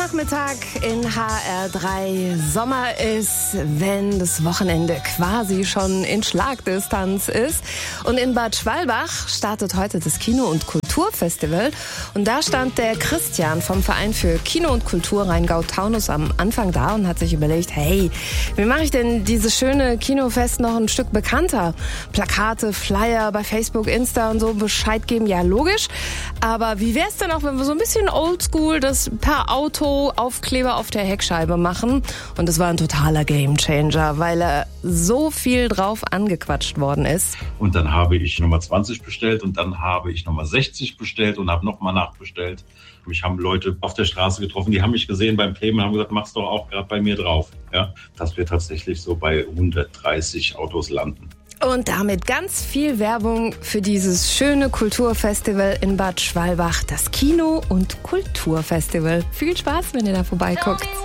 Nachmittag in HR3. Sommer ist, wenn das Wochenende quasi schon in Schlagdistanz ist. Und in Bad Schwalbach startet heute das Kino- und Kulturfestival. Und da stand der Christian vom Verein für Kino und Kultur Rheingau-Taunus am Anfang da und hat sich überlegt, hey, wie mache ich denn dieses schöne Kinofest noch ein Stück bekannter? Plakate, Flyer bei Facebook, Insta und so Bescheid geben, ja logisch. Aber wie wär's denn auch, wenn wir so ein bisschen oldschool das per Auto Aufkleber auf der Heckscheibe machen? Und das war ein totaler Gamechanger, weil so viel drauf angequatscht worden ist. Und dann habe ich Nummer 20 bestellt und dann habe ich Nummer 60 bestellt und habe nochmal nachbestellt. Mich haben Leute auf der Straße getroffen, die haben mich gesehen beim Kleben und haben gesagt, mach's doch auch gerade bei mir drauf. Ja, dass wir tatsächlich so bei 130 Autos landen. Und damit ganz viel Werbung für dieses schöne Kulturfestival in Bad Schwalbach, das Kino- und Kulturfestival. Viel Spaß, wenn ihr da vorbeiguckt.